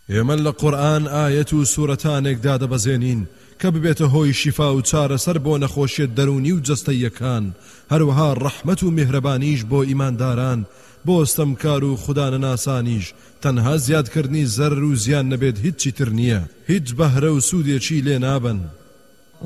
ئێمە لە قورئان ئایەت و سوورەتانێکدا دەبەزێنین کە ببێتە هۆی شیفا و چارەسەر بۆ نەخۆشیە دەرونی و جەستەییەکان، هەروەها ڕەحمەت و میهرەبانیش بۆ ئیمانداران، بۆ ستەمکار و خودانەناسانیش. تەنها زیادکردنی زەر و زیان نەبێت هیچی تر نییە، هیچ بەهرە و سوودێکی لێ نابن.